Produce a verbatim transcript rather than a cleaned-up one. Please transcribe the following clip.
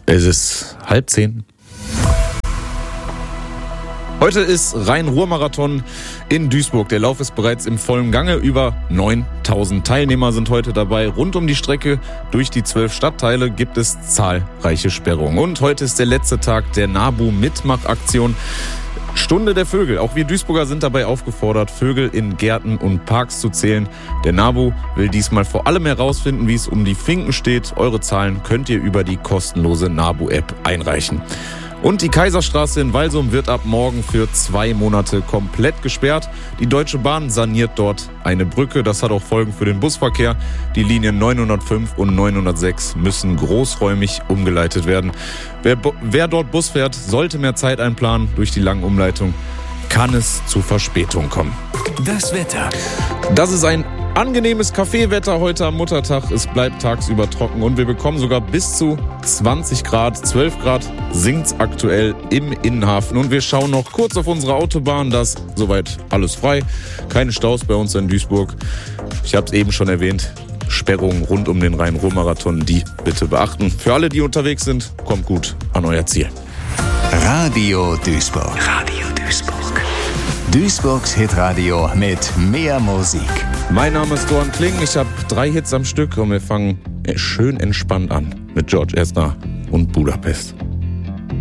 Es ist halb zehn. Heute ist Rhein-Ruhr-Marathon in Duisburg. Der Lauf ist bereits im vollen Gange. Über neuntausend Teilnehmer sind heute dabei. Rund um die Strecke durch die zwölf Stadtteile gibt es zahlreiche Sperrungen. Und heute ist der letzte Tag der NABU-Mitmachaktion. Stunde der Vögel. Auch wir Duisburger sind dabei aufgefordert, Vögel in Gärten und Parks zu zählen. Der NABU will diesmal vor allem herausfinden, wie es um die Finken steht. Eure Zahlen könnt ihr über die kostenlose NABU-App einreichen. Und die Kaiserstraße in Walsum wird ab morgen für zwei Monate komplett gesperrt. Die Deutsche Bahn saniert dort eine Brücke. Das hat auch Folgen für den Busverkehr. Die Linien neunhundertfünf und neunhundertsechs müssen großräumig umgeleitet werden. Wer, wer dort Bus fährt, sollte mehr Zeit einplanen. Durch die langen Umleitungen kann es zu Verspätung kommen. Das Wetter. Das ist ein angenehmes Kaffeewetter heute am Muttertag. Es bleibt tagsüber trocken und wir bekommen sogar bis zu zwanzig Grad. zwölf Grad sinkt's aktuell im Innenhafen. Und wir schauen noch kurz auf unsere Autobahn. Das ist soweit alles frei. Keine Staus bei uns in Duisburg. Ich habe es eben schon erwähnt. Sperrungen rund um den Rhein-Ruhr-Marathon, die bitte beachten. Für alle, die unterwegs sind, kommt gut an euer Ziel. Radio Duisburg. Radio Duisburg. Duisburgs Hitradio mit mehr Musik. Mein Name ist Doan Kling, ich habe drei Hits am Stück und wir fangen schön entspannt an mit George Ezra und Budapest.